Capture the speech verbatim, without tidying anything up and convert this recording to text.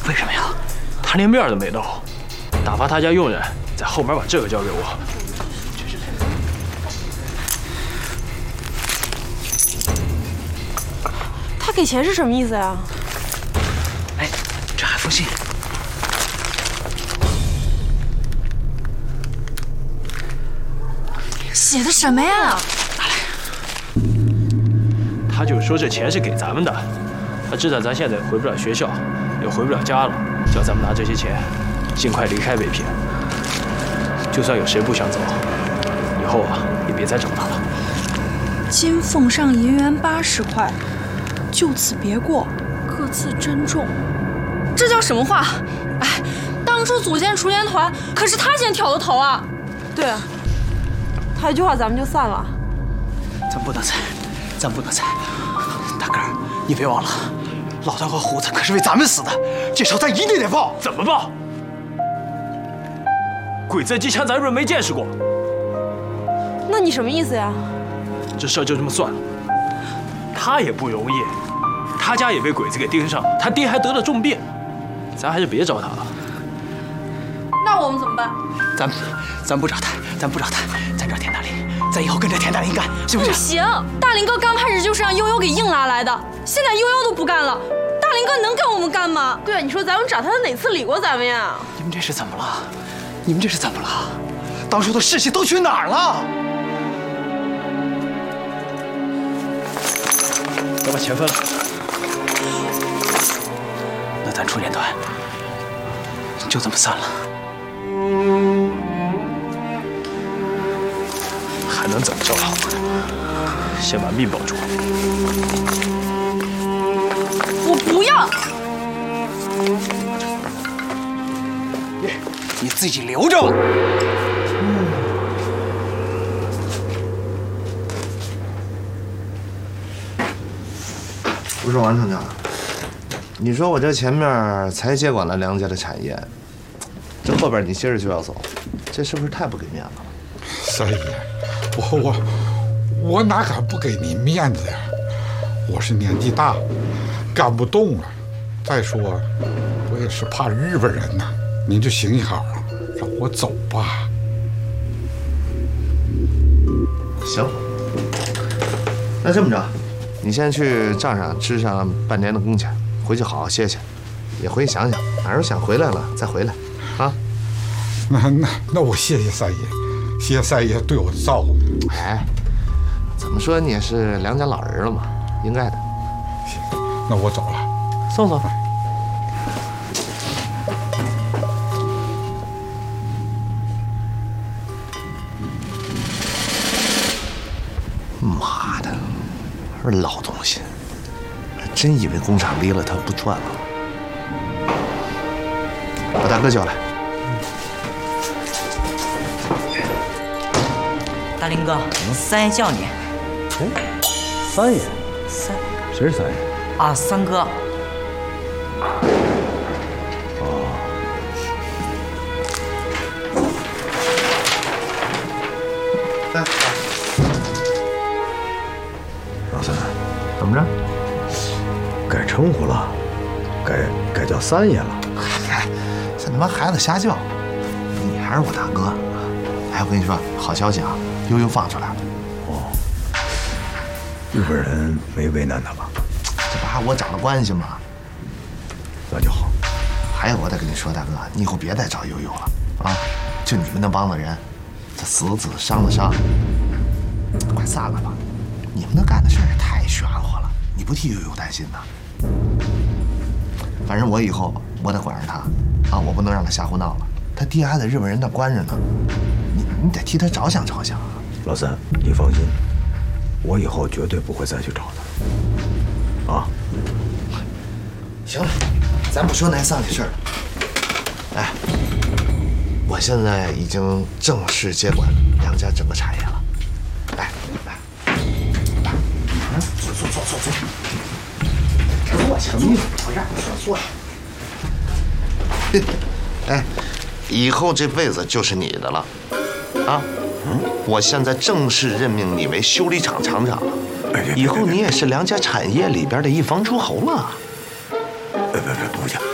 为什么呀？ 他连面都没露，打发他家佣人在后门把这个交给我。 他给钱是什么意思呀？ 哎，这还封信。 写的什么呀？ 拿来。他就说这钱是给咱们的，他知道咱现在回不了学校，也回不了家了，叫咱们拿这些钱，尽快离开北平。就算有谁不想走，以后啊也别再找他了。 今奉上银元八十块，就此别过，各自珍重。这叫什么话？哎，当初组建雏联团，可是他先挑的头啊！ 对啊，他一句话咱们就散了。 咱不能散，咱不能散。大哥，你别忘了，老大和虎子可是为咱们死的，这仇咱一定得报。 怎么报？鬼子机枪咱又没见识过。 那你什么意思呀？ 这事儿就这么算了。他也不容易，他家也被鬼子给盯上，他爹还得了重病，咱还是别找他了。 那我们怎么办？ 咱咱不找他，咱不找他，咱找田大林，咱以后跟着田大林干，行不行？ 不行，大林哥刚开始就是让悠悠给硬拉来的，现在悠悠都不干了，大林哥能跟我们干吗？ 对啊，你说咱们找他，他哪次理过咱们呀？ 你们这是怎么了？你们这是怎么了？当初的士气都去哪儿了？ 要把钱分了。 那咱雏联团就这么散了。 还能怎么着？先把命保住。 我不要。 你你自己留着吧。 不是王厂长，你说我这前面才接管了梁家的产业，这后边你接着就要走，这是不是太不给面子了？ 三爷，我我我哪敢不给你面子呀？我是年纪大，干不动了。再说，我也是怕日本人呐。您就行好，让我走吧。 行，那这么着，你先去账上支上半年的工钱，回去好好歇歇，也回去想想，哪时候想回来了再回来，啊？ 那那那我谢谢三爷，谢谢三爷对我的照顾。 哎，怎么说你也是梁家老人了嘛，应该的。 行，那我走了。 送送。妈的，老东西，真以为工厂离了他不转了？把大哥叫来。 大林哥，三爷叫你。 哎，三爷， 三， 谁是三爷？ 啊，三哥。 哦。 来， 老三， 怎么着？ 改称呼了，改改叫三爷了。 嗨，这他妈孩子瞎叫，你还是我大哥。哎，我跟你说，好消息啊，悠悠放出来了。 哦，日本人没为难他吧？ 这不还我长的关系吗？ 那就好。 还有，我得跟你说，大哥，你以后别再找悠悠了啊！就你们那帮子人，这死的死，伤的伤，快散了吧！你们那干的事儿也太玄乎了，你不替悠悠担心呐？反正我以后我得管着他啊，我不能让他瞎胡闹了。他爹还在日本人那关着呢，你你得替他着想着想啊！ 老三，你放心，我以后绝对不会再去找他。啊， 行了，咱不说那丧气事儿了。哎，我现在已经正式接管梁家整个产业了。来来，来，坐坐坐坐坐，坐下，你不让坐坐下。哎，以后这辈子就是你的了，啊！嗯，我现在正式任命你为修理厂厂长，以后你也是梁家产业里边的一方诸侯了。 别别别，不行，